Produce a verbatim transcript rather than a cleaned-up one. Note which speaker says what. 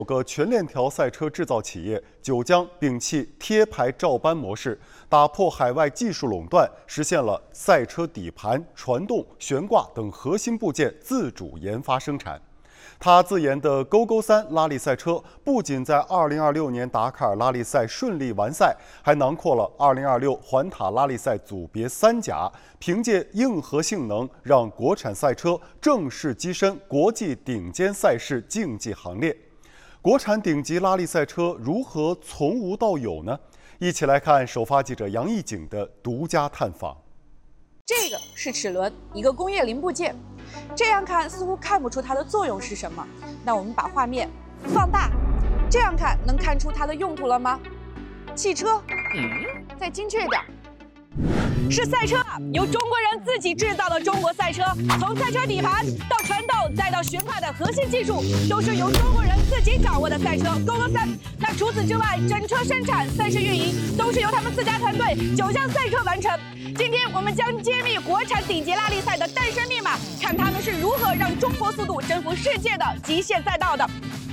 Speaker 1: 有个全链条赛车制造企业九江摒弃贴牌照搬模式，打破海外技术垄断，实现了赛车底盘、传动、悬挂等核心部件自主研发生产。他自研的勾勾三拉力赛车不仅在二零二六年达喀尔拉力赛顺利完赛，还囊括了二零二六环塔拉力赛组别三甲，凭借硬核性能，让国产赛车正式跻身国际顶尖赛事竞技行列。国产顶级拉力赛车如何从无到有呢？一起来看首发记者杨艺景的独家探访。
Speaker 2: 这个是齿轮，一个工业零部件。这样看似乎看不出它的作用是什么。那我们把画面放大，这样看能看出它的用途了吗？汽车，再精确一点。是赛车，由中国人自己制造的中国赛车，从赛车底盘到传动再到悬挂的核心技术，都是由中国人自己掌握的赛车勾勾三。那除此之外，整车生产、赛事运营都是由他们自家团队九江赛车完成。今天我们将揭秘国产顶级拉力赛的诞生密码，看他们是如何让中国速度征服世界的极限赛道的。